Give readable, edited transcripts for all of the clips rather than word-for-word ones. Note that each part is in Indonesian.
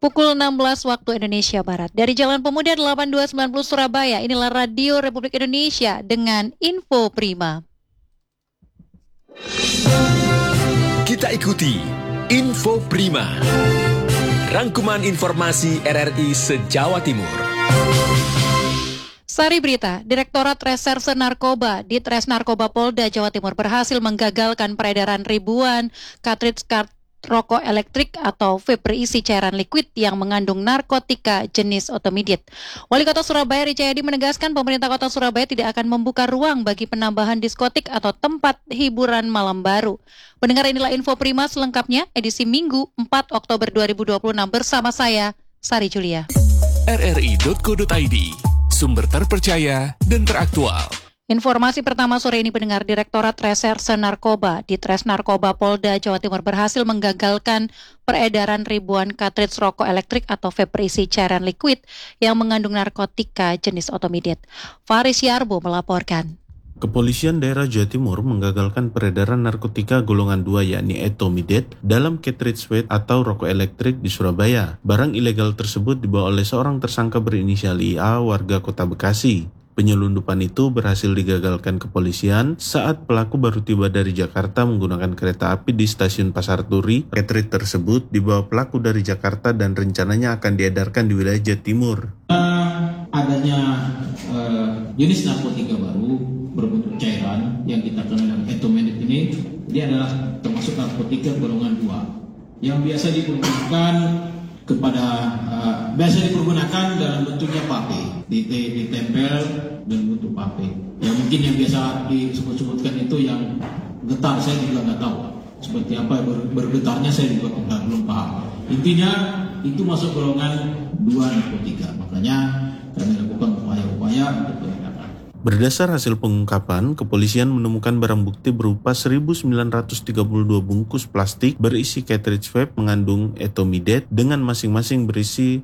Pukul 16 waktu Indonesia Barat. Dari Jalan Pemuda 8290 Surabaya, inilah Radio Republik Indonesia dengan Info Prima. Kita ikuti Info Prima. Rangkuman informasi RRI se-Jawa Timur. Sari berita, Direktorat Reserse Narkoba Ditres Narkoba Polda Jawa Timur berhasil menggagalkan peredaran ribuan cartridge rokok elektrik atau vape berisi cairan liquid yang mengandung narkotika jenis intermediate. Wali Kota Surabaya Eri Cahyadi menegaskan pemerintah Kota Surabaya tidak akan membuka ruang bagi penambahan diskotik atau tempat hiburan malam baru. Pendengar, inilah Info Prima selengkapnya edisi Minggu 4 Oktober 2026 bersama saya, Sari Julia. rri.co.id, sumber terpercaya dan teraktual. Informasi pertama sore ini, pendengar, Direktorat Reserse Narkoba Ditres Narkoba Polda Jawa Timur berhasil menggagalkan peredaran ribuan cartridge rokok elektrik atau vape berisi cairan liquid yang mengandung narkotika jenis intermediate. Faris Yarbo melaporkan. Kepolisian daerah Jawa Timur menggagalkan peredaran narkotika golongan 2 yakni intermediate dalam cartridge vape atau rokok elektrik di Surabaya. Barang ilegal tersebut dibawa oleh seorang tersangka berinisial IA warga Kota Bekasi. Penyelundupan itu berhasil digagalkan kepolisian saat pelaku baru tiba dari Jakarta menggunakan kereta api di stasiun Pasar Turi. Cartridge tersebut dibawa pelaku dari Jakarta dan rencananya akan diedarkan di wilayah Jawa Timur. Adanya jenis narkotika baru berbentuk cairan yang kita kenal dengan intermediate ini adalah termasuk narkotika golongan 2 yang biasa dipergunakan dalam bentuknya pape, ditempel dan bentuk pape. Yang mungkin yang biasa disebut-sebutkan itu yang getar, saya juga nggak tahu seperti apa bergetarnya, saya juga belum paham. Intinya itu masuk golongan 2 narkotika, makanya kami lakukan upaya-upaya untuk penindakan. Berdasar hasil pengungkapan, kepolisian menemukan barang bukti berupa 1.932 bungkus plastik berisi cartridge vape mengandung intermediate dengan masing-masing berisi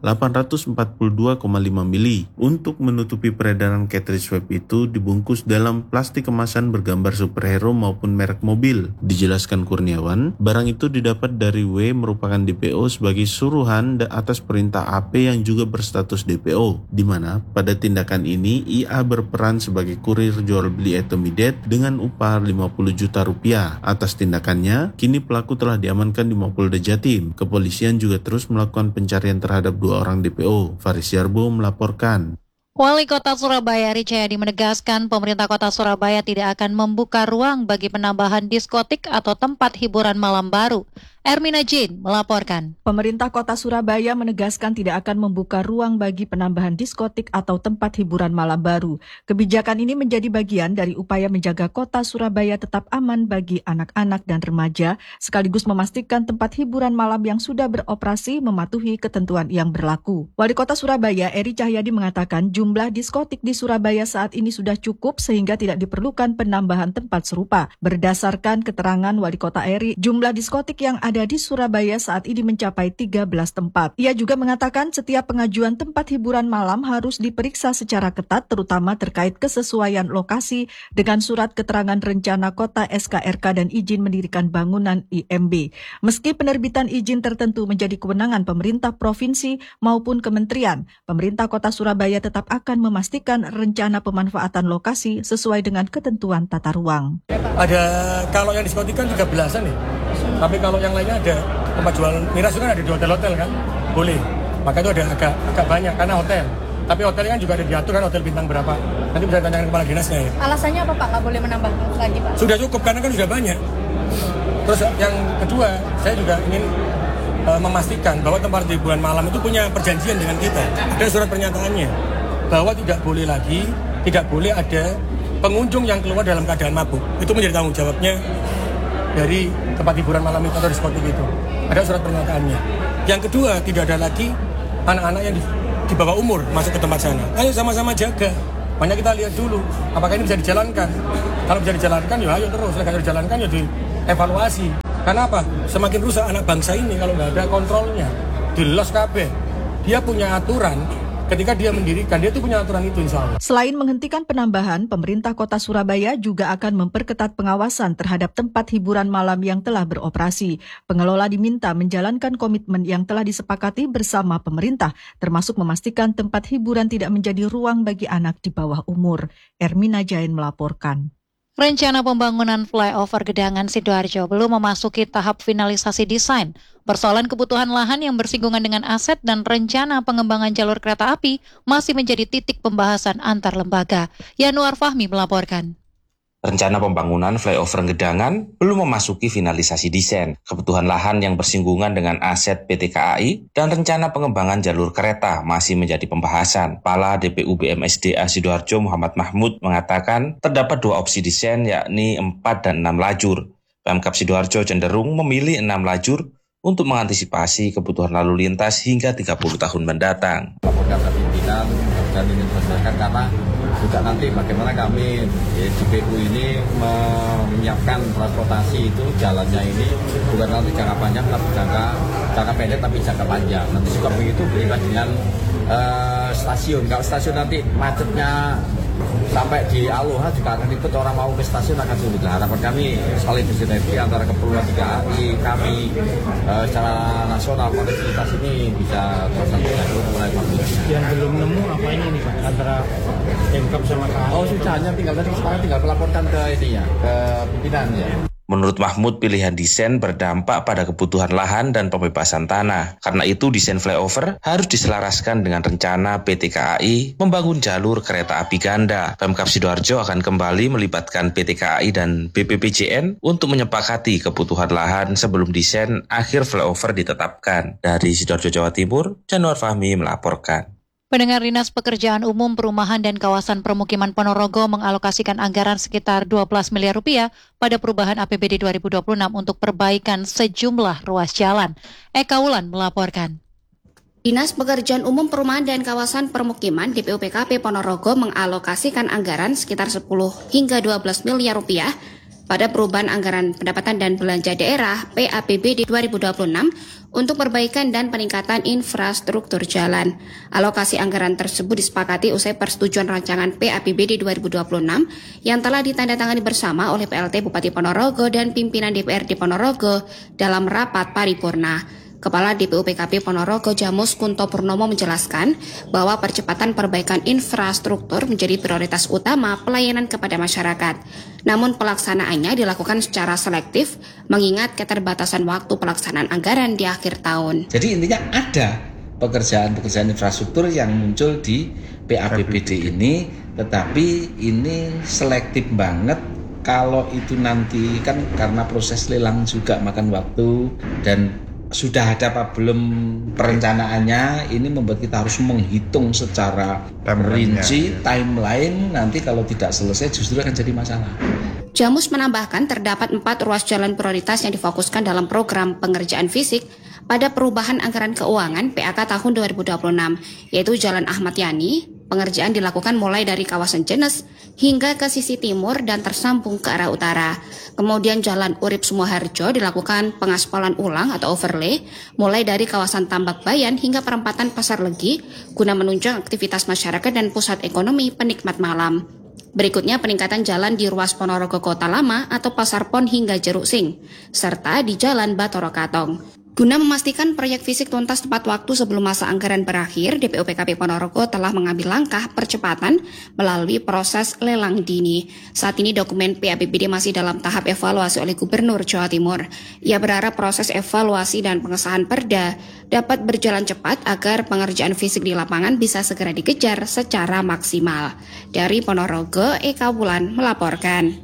842,5 mili. Untuk menutupi peredaran cartridge vape itu dibungkus dalam plastik kemasan bergambar superhero maupun merek mobil. Dijelaskan Kurniawan, barang itu didapat dari W merupakan DPO sebagai suruhan atas perintah AP yang juga berstatus DPO, di mana pada tindakan ini IA berperan sebagai kurir jual beli intermediate dengan upah 50 juta rupiah. Atas tindakannya, kini pelaku telah diamankan di Mapolda Jatim. Kepolisian juga terus melakukan pencarian terhadap 2 orang DPO. Faris Yarbo melaporkan. Wali Kota Surabaya Eri Cahyadi menegaskan pemerintah Kota Surabaya tidak akan membuka ruang bagi penambahan diskotik atau tempat hiburan malam baru. Ermina Jane melaporkan. Pemerintah Kota Surabaya menegaskan tidak akan membuka ruang bagi penambahan diskotik atau tempat hiburan malam baru. Kebijakan ini menjadi bagian dari upaya menjaga Kota Surabaya tetap aman bagi anak-anak dan remaja, sekaligus memastikan tempat hiburan malam yang sudah beroperasi mematuhi ketentuan yang berlaku. Wali Kota Surabaya Eri Cahyadi mengatakan jumlah diskotik di Surabaya saat ini sudah cukup sehingga tidak diperlukan penambahan tempat serupa. Berdasarkan keterangan Wali Kota Eri, jumlah diskotik yang ada di Surabaya saat ini mencapai 13 tempat. Ia juga mengatakan setiap pengajuan tempat hiburan malam harus diperiksa secara ketat, terutama terkait kesesuaian lokasi dengan surat keterangan rencana kota SKRK dan izin mendirikan bangunan IMB. Meski penerbitan izin tertentu menjadi kewenangan pemerintah provinsi maupun kementerian, pemerintah Kota Surabaya tetap akan memastikan rencana pemanfaatan lokasi sesuai dengan ketentuan tata ruang. Ada, kalau yang diskotik kan 13-an nih. Tapi kalau yang lainnya ada tempat jual miras itu kan ada di hotel-hotel kan, boleh. Maka itu ada agak banyak karena hotel. Tapi hotelnya kan juga ada diatur kan, hotel bintang berapa. Nanti bisa tanyakan kepala dinasnya ya. Alasannya apa Pak, nggak boleh menambah lagi Pak? Sudah cukup karena kan sudah banyak. Terus yang kedua, saya juga ingin memastikan bahwa tempat hiburan malam itu punya perjanjian dengan kita. Ada surat pernyataannya bahwa tidak boleh ada pengunjung yang keluar dalam keadaan mabuk. Itu menjadi tanggung jawabnya dari tempat hiburan malam itu atau diskotik itu. Ada surat pernyataannya. Yang kedua, tidak ada lagi anak-anak yang di bawah umur masuk ke tempat sana. Ayo sama-sama jaga. Makanya kita lihat dulu, apakah ini bisa dijalankan. Kalau bisa dijalankan, ya ayo terus. Kalau bisa dijalankan, ya dievaluasi. Karena apa? Semakin rusak anak bangsa ini kalau nggak ada kontrolnya. Di los kabeh. Dia punya aturan, ketika dia mendirikan, dia tuh punya aturan itu insya Allah. Selain menghentikan penambahan, pemerintah Kota Surabaya juga akan memperketat pengawasan terhadap tempat hiburan malam yang telah beroperasi. Pengelola diminta menjalankan komitmen yang telah disepakati bersama pemerintah, termasuk memastikan tempat hiburan tidak menjadi ruang bagi anak di bawah umur. Ermina Jain melaporkan. Rencana pembangunan flyover Gedangan Sidoarjo belum memasuki tahap finalisasi desain. Persoalan kebutuhan lahan yang bersinggungan dengan aset dan rencana pengembangan jalur kereta api masih menjadi titik pembahasan antar lembaga. Yanuar Fahmi melaporkan. Rencana pembangunan flyover Gedangan belum memasuki finalisasi desain, kebutuhan lahan yang bersinggungan dengan aset PT KAI, dan rencana pengembangan jalur kereta masih menjadi pembahasan. Kepala DPU BMSDA Sidoarjo Muhammad Mahmud mengatakan terdapat 2 opsi desain yakni 4 dan 6 lajur. Pemkab Sidoarjo cenderung memilih 6 lajur untuk mengantisipasi kebutuhan lalu lintas hingga 30 tahun mendatang. Laporkan ke pimpinan dan ingin berdasarkan karena juga nanti bagaimana kami di DPU ini menyiapkan transportasi itu jalannya ini bukan nanti jangka panjang tapi jangka pendek tapi jangka panjang. Nanti juga begitu berimbas dengan stasiun. Kalau stasiun nanti macetnya sampai di Aloha juga akan ribet, orang mau ke stasiun akan sulit. Harapan kami saling bersinergi antara keperluan KAI, kami secara nasional konektivitas ini bisa tersampaikan mulai bagus. Yang belum nemu apa ini nih Pak antara Pemkab sama KAI? Oh sudah, hanya tinggal melaporkan ke ininya, ke pimpinan ya. Menurut Mahmud, pilihan desain berdampak pada kebutuhan lahan dan pembebasan tanah. Karena itu, desain flyover harus diselaraskan dengan rencana PT KAI membangun jalur kereta api ganda. Pemkab Sidoarjo akan kembali melibatkan PT KAI dan BPPJN untuk menyepakati kebutuhan lahan sebelum desain akhir flyover ditetapkan. Dari Sidoarjo, Jawa Timur, Januar Fahmi melaporkan. Pendengar Dinas Pekerjaan Umum Perumahan dan Kawasan Permukiman Ponorogo mengalokasikan anggaran sekitar 12 miliar rupiah pada perubahan APBD 2026 untuk perbaikan sejumlah ruas jalan. Eka Wulan melaporkan. Dinas Pekerjaan Umum Perumahan dan Kawasan Permukiman DPU PKP Ponorogo mengalokasikan anggaran sekitar 10 hingga 12 miliar rupiah pada perubahan anggaran pendapatan dan belanja daerah PAPBD 2026 untuk perbaikan dan peningkatan infrastruktur jalan. Alokasi anggaran tersebut disepakati usai persetujuan rancangan PAPBD 2026 yang telah ditandatangani bersama oleh PLT Bupati Ponorogo dan pimpinan DPRD Ponorogo dalam rapat paripurna. Kepala DPU PKP Ponorogo Jamus Kunto Purnomo menjelaskan bahwa percepatan perbaikan infrastruktur menjadi prioritas utama pelayanan kepada masyarakat. Namun pelaksanaannya dilakukan secara selektif mengingat keterbatasan waktu pelaksanaan anggaran di akhir tahun. Jadi intinya ada pekerjaan-pekerjaan infrastruktur yang muncul di PAPBD ini, tetapi ini selektif banget. Kalau itu nanti kan karena proses lelang juga makan waktu dan sudah ada apa belum perencanaannya, ini membuat kita harus menghitung secara rinci timeline, nanti kalau tidak selesai justru akan jadi masalah. Jamus menambahkan terdapat 4 ruas jalan prioritas yang difokuskan dalam program pengerjaan fisik pada perubahan anggaran keuangan PAK tahun 2026, yaitu Jalan Ahmad Yani. Pengerjaan dilakukan mulai dari kawasan Jenes hingga ke sisi timur dan tersambung ke arah utara. Kemudian Jalan Urip Sumoharjo dilakukan pengaspalan ulang atau overlay mulai dari kawasan Tambak Bayan hingga perempatan Pasar Legi guna menunjang aktivitas masyarakat dan pusat ekonomi penikmat malam. Berikutnya peningkatan jalan di ruas Ponorogo Kota Lama atau Pasar Pon hingga Jeruk Sing, serta di Jalan Batoro Katong. Guna memastikan proyek fisik tuntas tepat waktu sebelum masa anggaran berakhir, DPU PKP Ponorogo telah mengambil langkah percepatan melalui proses lelang dini. Saat ini dokumen PAPBD masih dalam tahap evaluasi oleh Gubernur Jawa Timur. Ia berharap proses evaluasi dan pengesahan perda dapat berjalan cepat agar pengerjaan fisik di lapangan bisa segera dikejar secara maksimal. Dari Ponorogo, Eka Wulan melaporkan.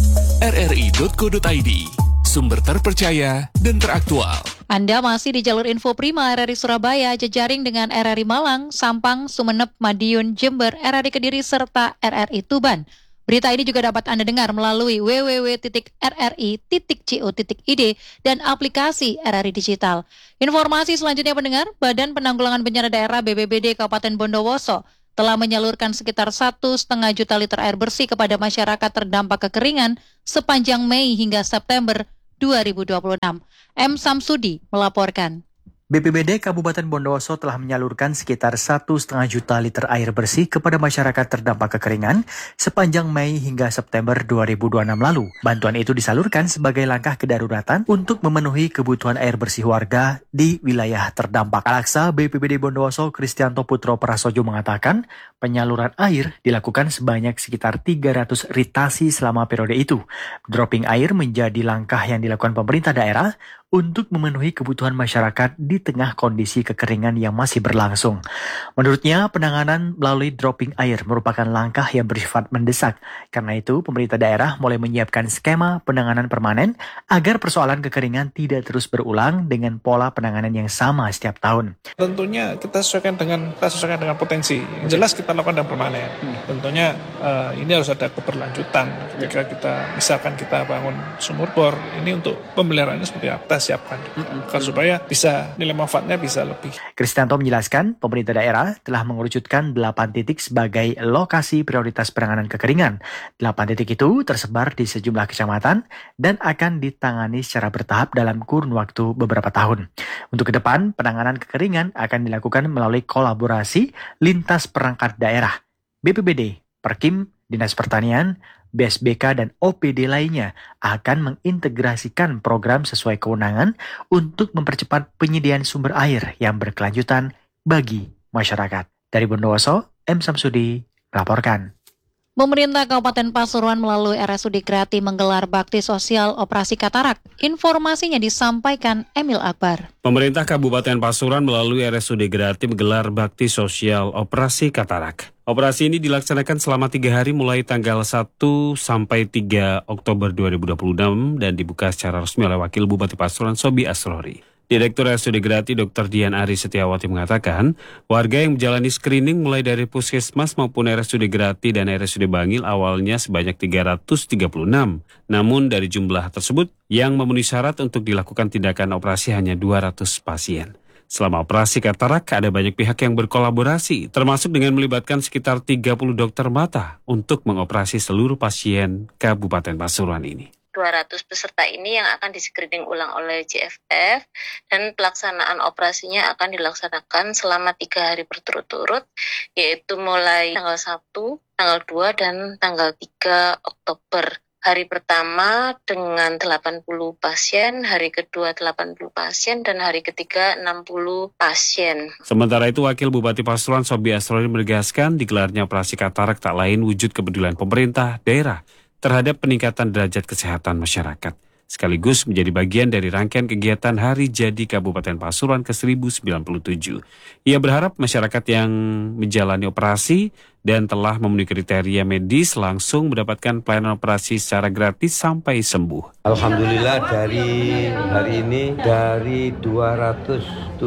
RRI.co.id, sumber terpercaya dan teraktual. Anda masih di jalur info Prima RRI Surabaya, jejaring dengan RRI Malang, Sampang, Sumeneb, Madiun, Jember, RRI Kediri, serta RRI Tuban. Berita ini juga dapat Anda dengar melalui www.rri.co.id dan aplikasi RRI Digital. Informasi selanjutnya pendengar, Badan Penanggulangan Bencana Daerah BPBD Kabupaten Bondowoso telah menyalurkan sekitar 1,5 juta liter air bersih kepada masyarakat terdampak kekeringan sepanjang Mei hingga September 2026. M. Samsudi melaporkan. BPBD Kabupaten Bondowoso telah menyalurkan sekitar 1,5 juta liter air bersih kepada masyarakat terdampak kekeringan sepanjang Mei hingga September 2026 lalu. Bantuan itu disalurkan sebagai langkah kedaruratan untuk memenuhi kebutuhan air bersih warga di wilayah terdampak. Kalaksa BPBD Bondowoso Kristianto Putro Prasojo mengatakan penyaluran air dilakukan sebanyak sekitar 300 ritasi selama periode itu. Dropping air menjadi langkah yang dilakukan pemerintah daerah untuk memenuhi kebutuhan masyarakat di tengah kondisi kekeringan yang masih berlangsung. Menurutnya, penanganan melalui dropping air merupakan langkah yang bersifat mendesak. Karena itu, pemerintah daerah mulai menyiapkan skema penanganan permanen agar persoalan kekeringan tidak terus berulang dengan pola penanganan yang sama setiap tahun. Tentunya kita sesuaikan dengan potensi. Yang jelas kita lakukan dan permanen. Tentunya ini harus ada keberlanjutan. Ketika kita bangun sumur bor, ini untuk pemeliharaannya seperti apa? Siapkan supaya bisa nilai manfaatnya bisa lebih. Kristianto menjelaskan pemerintah daerah telah mengerucutkan 8 titik sebagai lokasi prioritas penanganan kekeringan. 8 titik itu tersebar di sejumlah kecamatan dan akan ditangani secara bertahap dalam kurun waktu beberapa tahun. Untuk ke depan, penanganan kekeringan akan dilakukan melalui kolaborasi lintas perangkat daerah, BPBD, Perkim, Dinas Pertanian, BSBK dan OPD lainnya akan mengintegrasikan program sesuai kewenangan untuk mempercepat penyediaan sumber air yang berkelanjutan bagi masyarakat. Dari Bondowoso, M. Samsudi melaporkan. Pemerintah Kabupaten Pasuruan melalui RSUD Grati menggelar bakti sosial operasi katarak. Informasinya disampaikan Emil Akbar. Pemerintah Kabupaten Pasuruan melalui RSUD Grati menggelar bakti sosial operasi katarak. Operasi ini dilaksanakan selama 3 hari mulai tanggal 1 sampai 3 Oktober 2026 dan dibuka secara resmi oleh Wakil Bupati Pasuruan Sobi Asrori. Direktur RSUD Grati Dr. Dian Ari Setiawati mengatakan, warga yang menjalani screening mulai dari Puskesmas maupun RSUD Grati dan RSUD Bangil awalnya sebanyak 336. Namun dari jumlah tersebut, yang memenuhi syarat untuk dilakukan tindakan operasi hanya 200 pasien. Selama operasi katarak, ada banyak pihak yang berkolaborasi, termasuk dengan melibatkan sekitar 30 dokter mata untuk mengoperasi seluruh pasien Kabupaten Pasuruan ini. 200 peserta ini yang akan di-screening ulang oleh JFF dan pelaksanaan operasinya akan dilaksanakan selama 3 hari berturut-turut, yaitu mulai tanggal 1, tanggal 2, dan tanggal 3 Oktober. Hari pertama dengan 80 pasien, hari kedua 80 pasien, dan hari ketiga 60 pasien. Sementara itu, Wakil Bupati Pasuruan Sobi Asrori menegaskan digelarnya operasi katarak tak lain wujud kepedulian pemerintah daerah terhadap peningkatan derajat kesehatan masyarakat, sekaligus menjadi bagian dari rangkaian kegiatan Hari Jadi Kabupaten Pasuruan ke-1097. Ia berharap masyarakat yang menjalani operasi dan telah memenuhi kriteria medis langsung mendapatkan pelayanan operasi secara gratis sampai sembuh. Alhamdulillah dari hari ini dari 271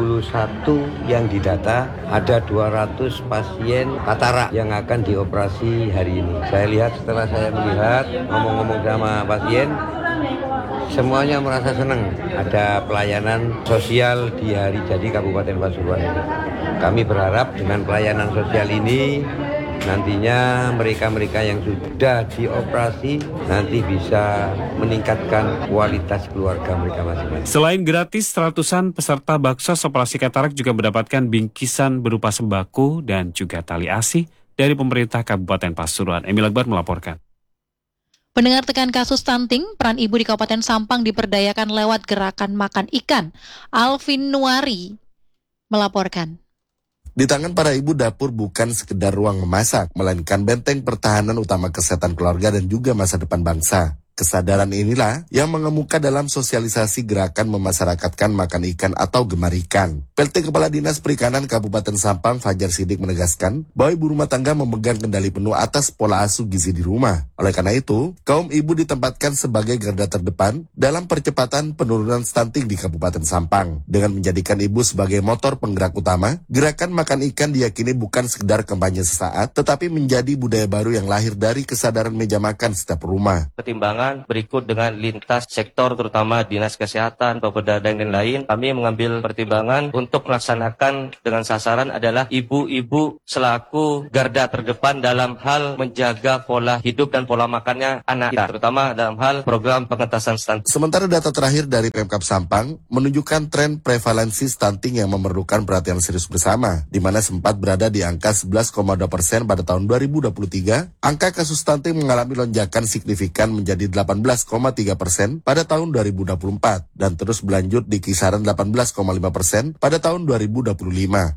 yang didata ada 200 pasien katarak yang akan dioperasi hari ini. Saya lihat setelah saya melihat ngomong-ngomong sama pasien, semuanya merasa senang ada pelayanan sosial di Hari Jadi Kabupaten Pasuruan ini. Kami berharap dengan pelayanan sosial ini nantinya mereka-mereka yang sudah dioperasi nanti bisa meningkatkan kualitas keluarga mereka masing-masing. Selain gratis, ratusan peserta baksos operasi katarak juga mendapatkan bingkisan berupa sembako dan juga tali asi dari pemerintah Kabupaten Pasuruan. Emil Akbar melaporkan. Pendengar tekan kasus stunting, peran ibu di Kabupaten Sampang diperdayakan lewat gerakan makan ikan. Alvin Nuari melaporkan. Di tangan para ibu, dapur bukan sekedar ruang memasak, melainkan benteng pertahanan utama kesehatan keluarga dan juga masa depan bangsa. Kesadaran inilah yang mengemuka dalam sosialisasi gerakan memasyarakatkan makan ikan atau gemar ikan. PLT Kepala Dinas Perikanan Kabupaten Sampang Fajar Sidik menegaskan bahwa ibu rumah tangga memegang kendali penuh atas pola asuh gizi di rumah. Oleh karena itu, kaum ibu ditempatkan sebagai garda terdepan dalam percepatan penurunan stunting di Kabupaten Sampang. Dengan menjadikan ibu sebagai motor penggerak utama, gerakan makan ikan diyakini bukan sekedar kampanye sesaat, tetapi menjadi budaya baru yang lahir dari kesadaran meja makan setiap rumah. Ketimbangan pertimbangan berikut dengan lintas sektor terutama Dinas Kesehatan, Bapeda dan lain-lain. Kami mengambil pertimbangan untuk melaksanakan dengan sasaran adalah ibu-ibu selaku garda terdepan dalam hal menjaga pola hidup dan pola makannya anak kita, terutama dalam hal program pengentasan stunting. Sementara data terakhir dari Pemkab Sampang menunjukkan tren prevalensi stunting yang memerlukan perhatian serius bersama, di mana sempat berada di angka 11,2% pada tahun 2023, angka kasus stunting mengalami lonjakan signifikan menjadi 18,3% pada tahun 2024 dan terus berlanjut di kisaran 18,5% pada tahun 2025.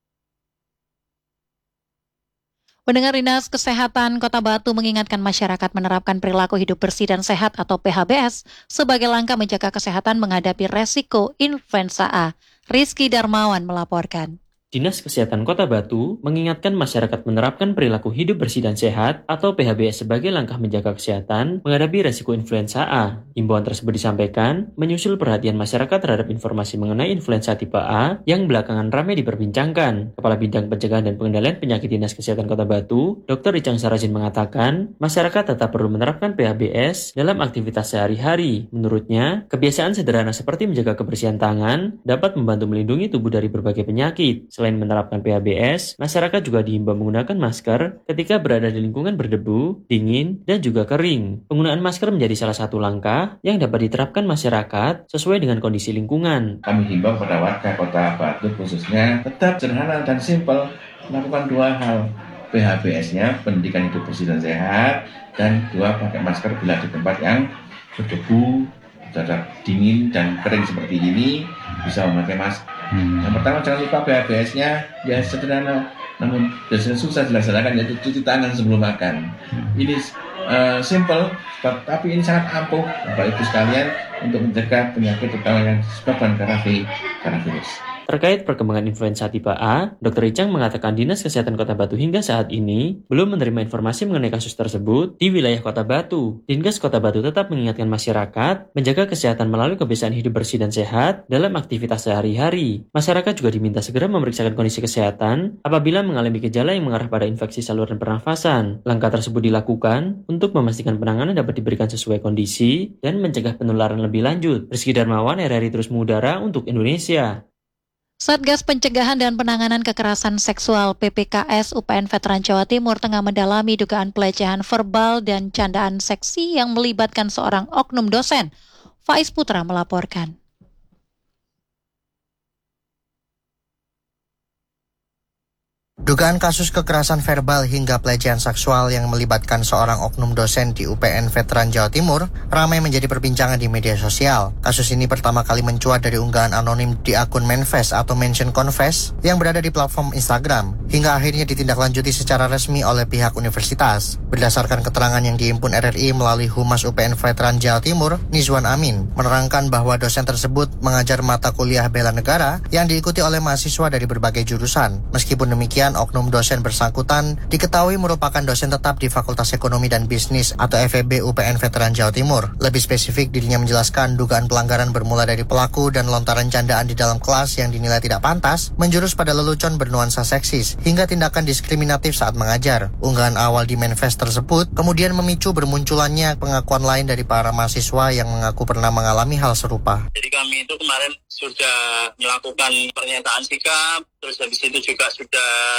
Pendengar, Dinas Kesehatan Kota Batu mengingatkan masyarakat menerapkan perilaku hidup bersih dan sehat atau PHBS sebagai langkah menjaga kesehatan menghadapi resiko influenza A. Rizky Darmawan melaporkan. Dinas Kesehatan Kota Batu mengingatkan masyarakat menerapkan perilaku hidup bersih dan sehat atau PHBS sebagai langkah menjaga kesehatan menghadapi resiko influenza A. Himbauan tersebut disampaikan menyusul perhatian masyarakat terhadap informasi mengenai influenza tipe A yang belakangan ramai diperbincangkan. Kepala Bidang Pencegahan dan Pengendalian Penyakit Dinas Kesehatan Kota Batu, Dr. Icang Sarajin mengatakan, masyarakat tetap perlu menerapkan PHBS dalam aktivitas sehari-hari. Menurutnya, kebiasaan sederhana seperti menjaga kebersihan tangan dapat membantu melindungi tubuh dari berbagai penyakit. Selain menerapkan PHBS, masyarakat juga diimbau menggunakan masker ketika berada di lingkungan berdebu, dingin, dan juga kering. Penggunaan masker menjadi salah satu langkah yang dapat diterapkan masyarakat sesuai dengan kondisi lingkungan. Kami himbau pada warga Kota Batu khususnya tetap sederhana dan simpel, melakukan dua hal. PHBS-nya, pendidikan hidup bersih dan sehat, dan dua, pakai masker bila di tempat yang berdebu, terhadap dingin dan kering seperti ini, bisa memakai masker. Yang pertama, jangan lupa PHBS-nya ya sederhana, namun biasanya susah dilaksanakan, yaitu cuci tangan sebelum makan. Ini simple, tapi ini sangat ampuh Bapak Ibu sekalian untuk mencegah penyakit terutama yang disebabkan karena virus. Terkait perkembangan influenza tipe A, Dr. Icang mengatakan Dinas Kesehatan Kota Batu hingga saat ini belum menerima informasi mengenai kasus tersebut di wilayah Kota Batu. Dinkes Kota Batu tetap mengingatkan masyarakat menjaga kesehatan melalui kebiasaan hidup bersih dan sehat dalam aktivitas sehari-hari. Masyarakat juga diminta segera memeriksakan kondisi kesehatan apabila mengalami gejala yang mengarah pada infeksi saluran pernafasan. Langkah tersebut dilakukan untuk memastikan penanganan dapat diberikan sesuai kondisi dan mencegah penularan lebih lanjut. Rizky Darmawan, RRI Terus Mengudara untuk Indonesia. Satgas Pencegahan dan Penanganan Kekerasan Seksual PPKS UPN Veteran Jawa Timur tengah mendalami dugaan pelecehan verbal dan candaan seksi yang melibatkan seorang oknum dosen. Faiz Putra melaporkan. Dugaan kasus kekerasan verbal hingga pelecehan seksual yang melibatkan seorang oknum dosen di UPN Veteran Jawa Timur ramai menjadi perbincangan di media sosial. Kasus ini pertama kali mencuat dari unggahan anonim di akun Manfest atau Mention Confess yang berada di platform Instagram, hingga akhirnya ditindaklanjuti secara resmi oleh pihak universitas. Berdasarkan keterangan yang dihimpun RRI melalui Humas UPN Veteran Jawa Timur, Nizwan Amin, menerangkan bahwa dosen tersebut mengajar mata kuliah bela negara yang diikuti oleh mahasiswa dari berbagai jurusan. Meskipun demikian, oknum dosen bersangkutan diketahui merupakan dosen tetap di Fakultas Ekonomi dan Bisnis atau FEB UPN Veteran Jawa Timur. Lebih spesifik, dirinya menjelaskan dugaan pelanggaran bermula dari pelaku dan lontaran candaan di dalam kelas yang dinilai tidak pantas, menjurus pada lelucon bernuansa seksis, hingga tindakan diskriminatif saat mengajar. Unggahan awal di Manifest tersebut kemudian memicu bermunculannya pengakuan lain dari para mahasiswa yang mengaku pernah mengalami hal serupa. Jadi kami itu kemarin sudah melakukan pernyataan sikap, terus habis itu juga sudah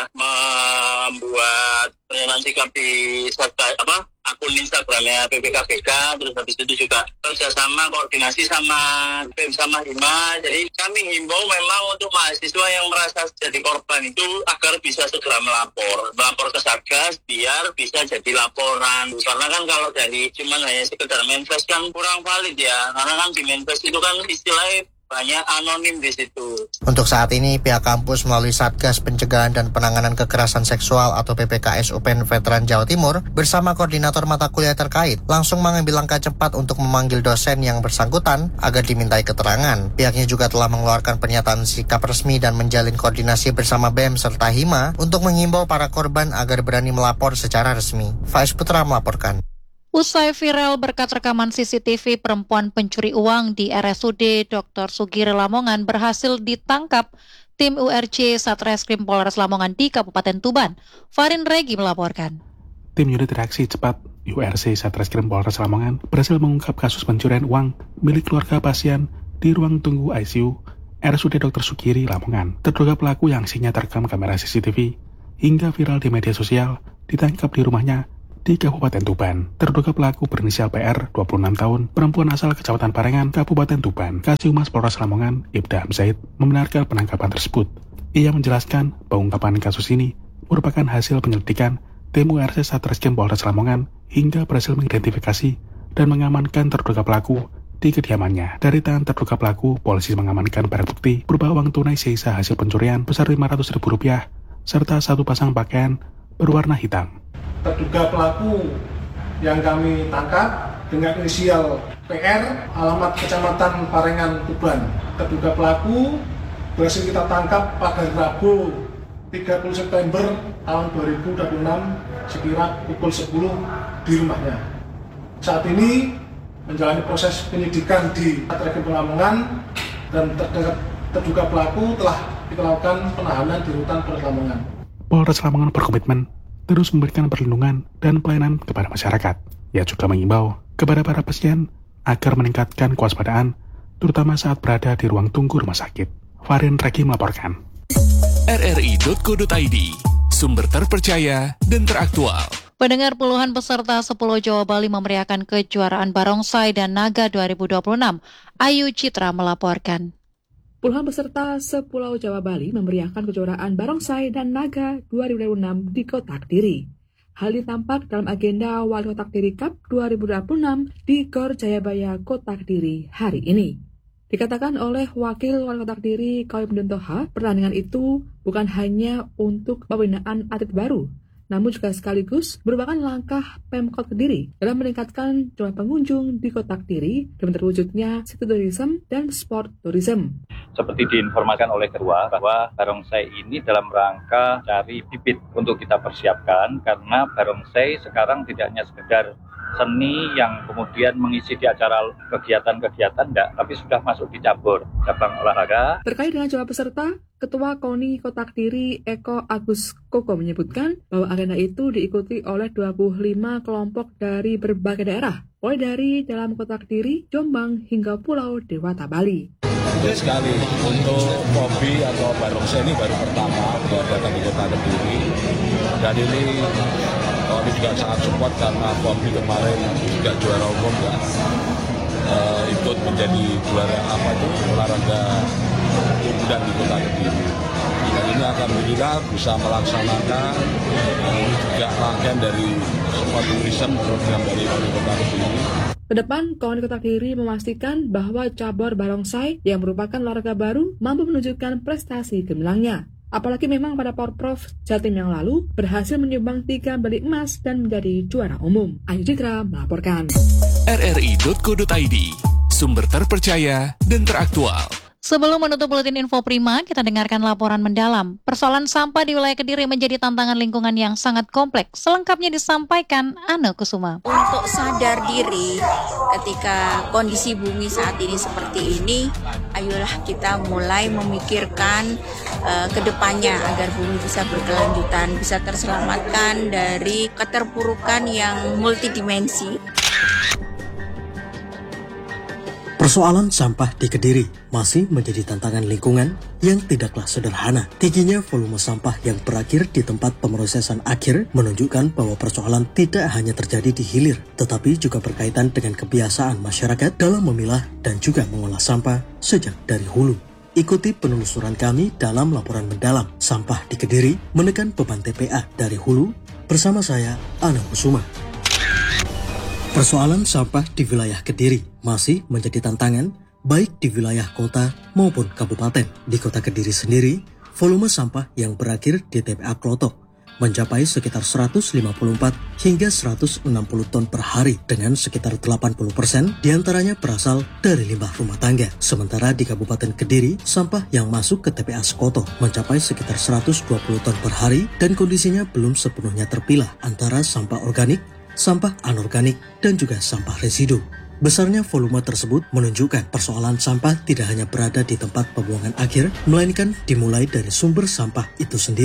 membuat pernyataan sikap di akun Instagramnya PPKBK, terus habis itu juga kerjasama koordinasi sama BEM sama Hima. Jadi kami himbau memang untuk mahasiswa yang merasa jadi korban itu agar bisa segera melapor ke Satgas biar bisa jadi laporan. Karena kan kalau dari cuman hanya sekedar manifest kan kurang valid ya, karena kan di manifest itu kan istilahnya banyak anonim di situ. Untuk saat ini, pihak kampus melalui Satgas Pencegahan dan Penanganan Kekerasan Seksual atau PPKS UPN Veteran Jawa Timur bersama koordinator mata kuliah terkait langsung mengambil langkah cepat untuk memanggil dosen yang bersangkutan agar dimintai keterangan. Pihaknya juga telah mengeluarkan pernyataan sikap resmi dan menjalin koordinasi bersama BEM serta Hima untuk menghimbau para korban agar berani melapor secara resmi. Faiz Putra melaporkan. Usai viral berkat rekaman CCTV, perempuan pencuri uang di RSUD Dr. Sugiri Lamongan berhasil ditangkap tim URC Satreskrim Polres Lamongan di Kabupaten Tuban. Farin Regi melaporkan. Tim unit reaksi cepat URC Satreskrim Polres Lamongan berhasil mengungkap kasus pencurian uang milik keluarga pasien di ruang tunggu ICU RSUD Dr. Sukiri, Lamongan. Terduga pelaku yang aksinya terekam kamera CCTV hingga viral di media sosial ditangkap di rumahnya di Kabupaten Tuban. Terduga pelaku berinisial PR, 26 tahun, perempuan asal Kecamatan Parengan, Kabupaten Tuban. Kasih Humas Polres Lamongan, Ibda Zaid, membenarkan penangkapan tersebut. Ia menjelaskan pengungkapan kasus ini merupakan hasil penyelidikan tim URC Satreskrim Polres Lamongan hingga berhasil mengidentifikasi dan mengamankan terduga pelaku di kediamannya. Dari tangan terduga pelaku, polisi mengamankan barang bukti berupa uang tunai sisa hasil pencurian besar Rp500.000 serta satu pasang pakaian berwarna hitam. Terduga pelaku yang kami tangkap dengan inisial PR, alamat Kecamatan Parengan, Tuban. Terduga pelaku berhasil kita tangkap pada Rabu 30 September tahun 2026 sekira pukul 10 di rumahnya. Saat ini menjalani proses penyidikan di Satreskrim Lamongan dan terduga pelaku telah kita lakukan penahanan di rutan Polres Lamongan. Polres Lamongan berkomitmen terus memberikan perlindungan dan pelayanan kepada masyarakat. Ia juga mengimbau kepada para pasien agar meningkatkan kewaspadaan, terutama saat berada di ruang tunggu rumah sakit. Farin Reki melaporkan. RRI.co.id, sumber terpercaya dan teraktual. Pendengar, puluhan peserta 10 Jawa Bali memeriahkan kejuaraan Barongsai dan Naga 2026. Ayu Citra melaporkan. Puluhan peserta Sepulau Jawa Bali memeriahkan kejuaraan Barongsai dan Naga 2026 di Kota Kediri. Hal ini tampak dalam agenda Wali Kota Kediri Cup 2026 di Gor Jayabaya, Kota Kediri hari ini. Dikatakan oleh Wakil Wali Kota Kediri Koyum Dentoha, pertandingan itu bukan hanya untuk pembinaan atlet baru, namun juga sekaligus merupakan langkah Pemkot Kediri dalam meningkatkan jumlah pengunjung di Kota Kediri dan terwujudnya city tourism dan sport tourism. Seperti diinformasikan oleh Ketua bahwa Barongsai ini dalam rangka cari bibit untuk kita persiapkan, karena Barongsai sekarang tidak hanya sekedar seni yang kemudian mengisi di acara kegiatan-kegiatan, enggak, tapi sudah masuk di cabang olahraga. Terkait dengan jumlah peserta, Ketua KONI Kota Kediri Eko Agus Koko menyebutkan bahwa agenda itu diikuti oleh 25 kelompok dari berbagai daerah, mulai dari dalam Kota Kediri, Jombang, hingga Pulau Dewata, Bali. Betul sekali, untuk hobi atau Barongsai ini baru pertama datang di Kota Kediri, dan ini kami juga sangat support karena Pompi kemarin juga juara umum dan ikut menjadi juara olahraga unggulan di Kota Kediri. Dan ini alhamdulillah bisa melaksanakan ini juga rangkaian dari sport tourism program dari Kota Kediri. Kedepan, KONI Kota Kediri memastikan bahwa cabur Barongsai yang merupakan olahraga baru mampu menunjukkan prestasi gemilangnya. Apalagi memang pada Porprov Jatim yang lalu berhasil menyumbang 3 medali emas dan menjadi juara umum. Ayu Citra melaporkan. RRI.co.id, sumber terpercaya dan teraktual. Sebelum menutup buletin info prima, kita dengarkan laporan mendalam. Persoalan sampah di wilayah Kediri menjadi tantangan lingkungan yang sangat kompleks. Selengkapnya disampaikan Ane Kusuma. Untuk sadar diri ketika kondisi bumi saat ini seperti ini, ayolah kita mulai memikirkan ke depannya agar bumi bisa berkelanjutan, bisa terselamatkan dari keterpurukan yang multidimensi. Persoalan sampah di Kediri masih menjadi tantangan lingkungan yang tidaklah sederhana. Tingginya volume sampah yang berakhir di tempat pemrosesan akhir menunjukkan bahwa persoalan tidak hanya terjadi di hilir, tetapi juga berkaitan dengan kebiasaan masyarakat dalam memilah dan juga mengolah sampah sejak dari hulu. Ikuti penelusuran kami dalam laporan mendalam sampah di Kediri menekan beban TPA dari hulu bersama saya, Ana Kusuma. Persoalan sampah di wilayah Kediri masih menjadi tantangan baik di wilayah kota maupun kabupaten. Di Kota Kediri sendiri, volume sampah yang berakhir di TPA Klotok mencapai sekitar 154 hingga 160 ton per hari dengan sekitar 80% diantaranya berasal dari limbah rumah tangga. Sementara di Kabupaten Kediri, sampah yang masuk ke TPA Skoto mencapai sekitar 120 ton per hari dan kondisinya belum sepenuhnya terpilah antara sampah organik, sampah anorganik, dan juga sampah residu. Besarnya volume tersebut menunjukkan persoalan sampah tidak hanya berada di tempat pembuangan akhir, melainkan dimulai dari sumber sampah itu sendiri.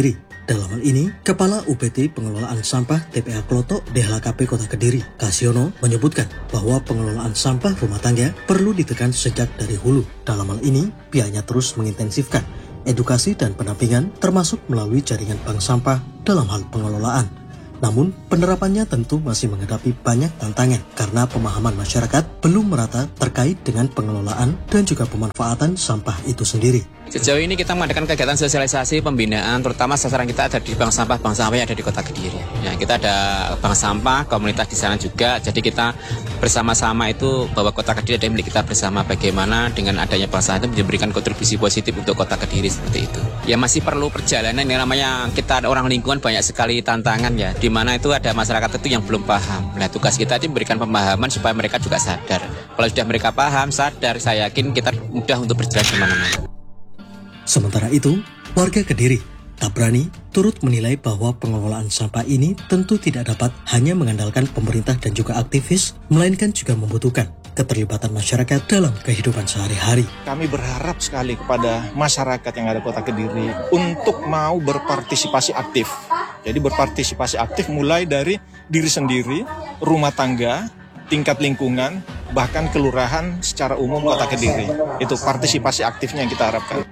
Dalam hal ini, Kepala UPT Pengelolaan Sampah TPA Klotok DHLKP Kota Kediri, Kasiono, menyebutkan bahwa pengelolaan sampah rumah tangga perlu ditekan sejak dari hulu. Dalam hal ini, pihaknya terus mengintensifkan edukasi dan pendampingan termasuk melalui jaringan bank sampah dalam hal pengelolaan. Namun, penerapannya tentu masih menghadapi banyak tantangan karena pemahaman masyarakat belum merata terkait dengan pengelolaan dan juga pemanfaatan sampah itu sendiri. Sejauh ini kita mengadakan kegiatan sosialisasi pembinaan, terutama sasaran kita ada di bank sampah yang ada di Kota Kediri. Ya, kita ada bank sampah, komunitas di sana juga, jadi kita bersama-sama itu bahwa Kota Kediri ada milik kita bersama, bagaimana dengan adanya bank sampah itu memberikan kontribusi positif untuk Kota Kediri seperti itu. Ya masih perlu perjalanan, yang namanya kita orang lingkungan banyak sekali tantangan ya, di mana itu ada masyarakat itu yang belum paham. Nah tugas kita itu memberikan pemahaman supaya mereka juga sadar. Kalau sudah mereka paham, sadar, saya yakin kita mudah untuk berjalan kemana-mana. Sementara itu, warga Kediri tak berani turut menilai bahwa pengelolaan sampah ini tentu tidak dapat hanya mengandalkan pemerintah dan juga aktivis, melainkan juga membutuhkan keterlibatan masyarakat dalam kehidupan sehari-hari. Kami berharap sekali kepada masyarakat yang ada di Kota Kediri untuk mau berpartisipasi aktif. Jadi berpartisipasi aktif mulai dari diri sendiri, rumah tangga, tingkat lingkungan, bahkan kelurahan secara umum Kota Kediri. Itu partisipasi aktifnya yang kita harapkan.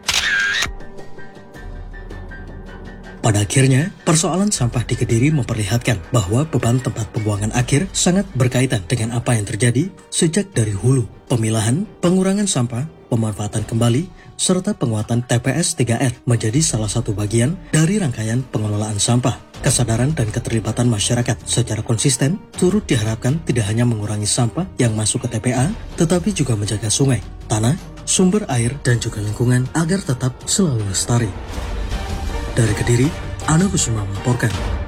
Pada akhirnya, persoalan sampah di Kediri memperlihatkan bahwa beban tempat pembuangan akhir sangat berkaitan dengan apa yang terjadi sejak dari hulu. Pemilahan, pengurangan sampah, pemanfaatan kembali, serta penguatan TPS 3R menjadi salah satu bagian dari rangkaian pengelolaan sampah. Kesadaran dan keterlibatan masyarakat secara konsisten turut diharapkan tidak hanya mengurangi sampah yang masuk ke TPA, tetapi juga menjaga sungai, tanah, sumber air, dan juga lingkungan agar tetap selalu lestari. Dari Kediri, Ana Kusuma melaporkan.